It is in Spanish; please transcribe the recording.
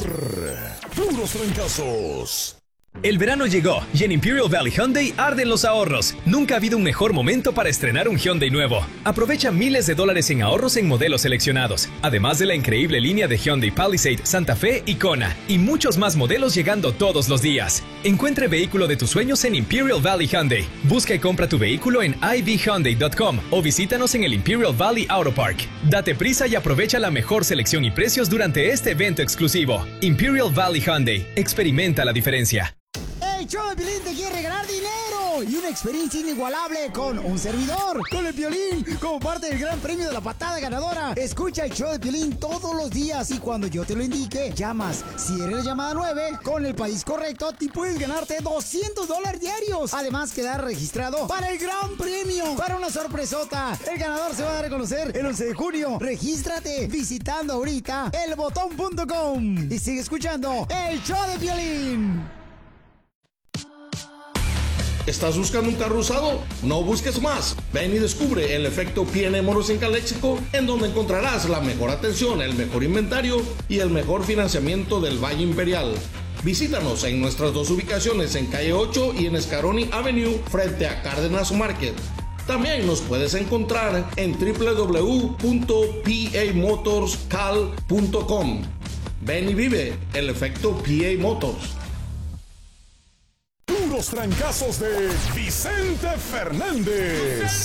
Puros trancazos. El verano llegó y en Imperial Valley Hyundai arden los ahorros. Nunca ha habido un mejor momento para estrenar un Hyundai nuevo. Aprovecha miles de dólares en ahorros en modelos seleccionados, además de la increíble línea de Hyundai Palisade, Santa Fe y Kona, y muchos más modelos llegando todos los días. Encuentre vehículo de tus sueños en Imperial Valley Hyundai. Busca y compra tu vehículo en ivhyundai.com o visítanos en el Imperial Valley Auto Park. Date prisa y aprovecha la mejor selección y precios durante este evento exclusivo. Imperial Valley Hyundai. Experimenta la diferencia. El show de Piolín te quiere regalar dinero y una experiencia inigualable con un servidor, con el Piolín, como parte del gran premio de la patada ganadora. Escucha el show de Piolín todos los días y cuando yo te lo indique, llamas. Si eres la llamada 9, con el país correcto, te puedes ganarte $200 diarios. Además, quedar registrado para el gran premio, para una sorpresota. El ganador se va a dar a conocer el 11 de junio. Regístrate visitando ahorita elbotón.com y sigue escuchando el show de Piolín. ¿Estás buscando un carro usado? No busques más. Ven y descubre el efecto P&M Motors en Calexico, en donde encontrarás la mejor atención, el mejor inventario y el mejor financiamiento del Valle Imperial. Visítanos en nuestras dos ubicaciones en Calle 8 y en Scaroni Avenue frente a Cárdenas Market. También nos puedes encontrar en www.pamotorscal.com. Ven y vive el efecto PA Motors. Puros trancazos de Vicente Fernández.